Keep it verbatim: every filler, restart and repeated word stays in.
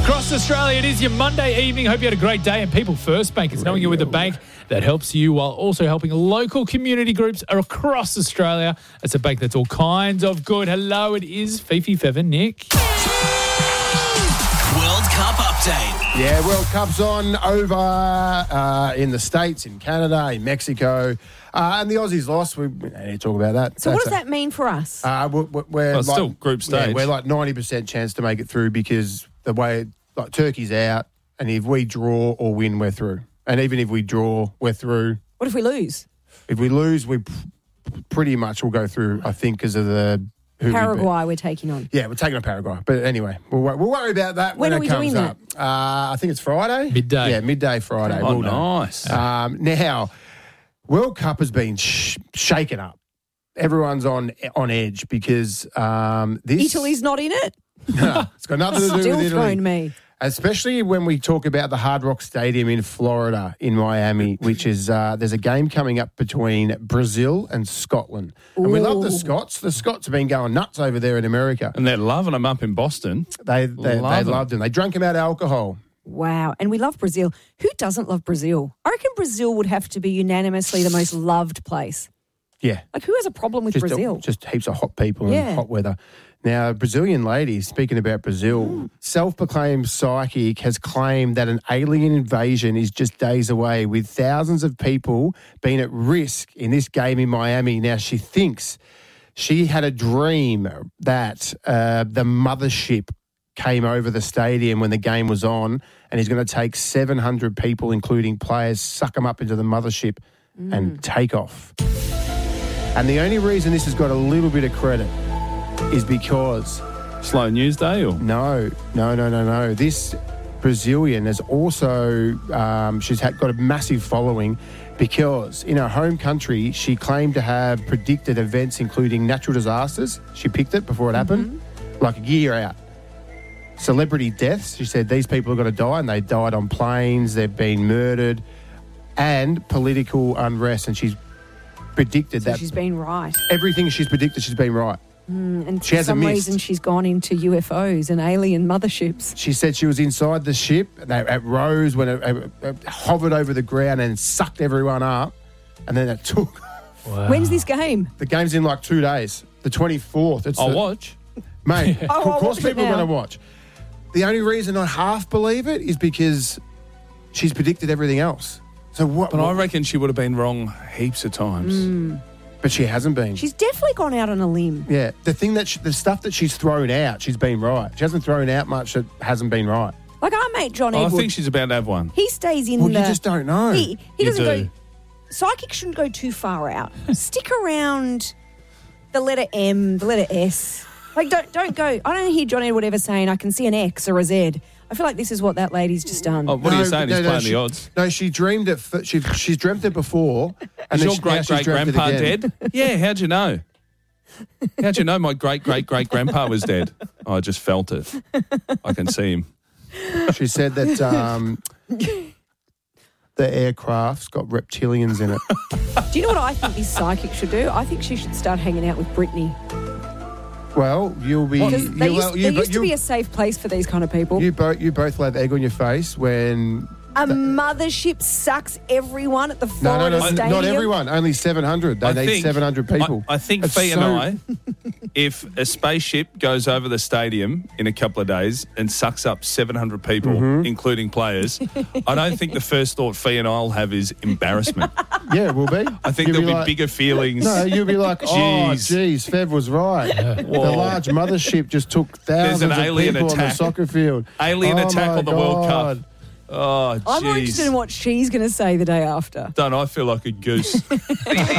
Across Australia, it is your Monday evening. Hope you had a great day. And People First Bank is knowing you with a bank that helps you while also helping local community groups across Australia. It's a bank that's all kinds of good. Hello, it is Fifi, Feather, Nick. World Cup update. Yeah, World Cup's on over uh, in the States, in Canada, in Mexico. Uh, and the Aussies lost. We, we don't need to talk about that. So That's what does a, that mean for us? Uh, we're we're Well, it's like, still group stage. Yeah, we're like ninety percent chance to make it through because the way like Turkey's out, and if we draw or win, we're through. And even if we draw, we're through. What if we lose? If we lose, we p- pretty much will go through, I think, because of the... Who we beat. Paraguay we're taking on. Yeah, we're taking on Paraguay. But anyway, we'll, we'll worry about that when, When are it we comes doing up. Uh, I think it's Friday. Midday. Yeah, midday Friday. Oh, We'll know. nice. Um, now, World Cup has been sh- shaken up. Everyone's on on edge because um, this... Italy's not in it? No, it's got nothing to do Still with Italy. thrown me. Especially when we talk about the Hard Rock Stadium in Florida, in Miami, which is, uh, there's a game coming up between Brazil and Scotland. And we love the Ooh. Scots. The Scots have been going nuts over there in America. And they're loving them up in Boston. They they, Love they 'em. loved them. They drank them out of alcohol. Wow. And we love Brazil. Who doesn't love Brazil? I reckon Brazil would have to be unanimously the most loved place. Yeah. Like, who has a problem with Just, Brazil? just heaps of hot people and Yeah. hot weather. Now, Brazilian lady, speaking about Brazil, Mm. self-proclaimed psychic, has claimed that an alien invasion is just days away, with thousands of people being at risk in this game in Miami. Now, she thinks she had a dream that uh, the mothership came over the stadium when the game was on, and he's going to take seven hundred people, including players, suck them up into the mothership Mm. and take off. And the only reason this has got a little bit of credit is because Slow news day or? no, no, no, no, no. This Brazilian has also um, she's had, got a massive following because in her home country she claimed to have predicted events including natural disasters. She picked it before it happened, like a year out. Celebrity deaths. She said these people are going to die, and they died on planes. They've been murdered, and political unrest. And she's predicted So that she's been right. everything she's predicted, she's been right. And She for hasn't some missed. reason she's gone into U F Os and alien motherships. She said she was inside the ship. They, it rose when it, it, it hovered over the ground and sucked everyone up. And then it took. Wow. When's this game? The game's in like two days. The twenty-fourth. It's I'll the, watch. Mate, Oh, I'll of course watch it people are now. going to watch. The only reason I half believe it is because she's predicted everything else. So what? But I what- reckon she would have been wrong heaps of times. but she hasn't been. She's definitely gone out on a limb. yeah, the thing that she, the stuff that she's thrown out, she's been right. She hasn't thrown out much that hasn't been right. Like our mate John Oh, I Edward. think she's about to have one. He stays in Well, the... you just don't know. He, he You doesn't do. go... Psychic shouldn't go too far out. Stick around the letter M, the letter S. Like, don't don't go... I don't hear John Edward ever saying, I can see an X or a Z. I feel like this is what that lady's just done. Oh, what are you saying? no, He's no, playing she- the odds. No, she dreamed it. f- She she's dreamt it before. And Is then your she- now great she's great dreamt it grandpa again. dead? Yeah, how'd you know? How'd you know my great great great grandpa was dead? Oh, I just felt it. I can see him. She said that um, the aircraft's got reptilians in it. Do you know what I think this psychic should do? I think she should start hanging out with Britney. Well, you'll be. Because you, there used, well, you, there but used to you, be a safe place for these kind of people. you both you both will have egg on your face when. a mothership sucks everyone at the No, no, Florida no, Stadium. not everyone. Only seven hundred. They I need think- seven hundred people. I, I think It's Fee so- and I, if a spaceship goes over the stadium in a couple of days and sucks up seven hundred people, Mm-hmm. including players, I don't think the first thought Fee and I'll have is embarrassment. Yeah, will be. I think You'll there'll be like- bigger feelings. No, you'll be like, oh, Jeez. geez, Fev was right. The Whoa. large mothership just took thousands an of alien people on the attack. soccer field. Alien Oh, attack my on the World Cup. God. Oh, I'm more interested in jeez. what she's going to say the day after. Don't I feel like a goose?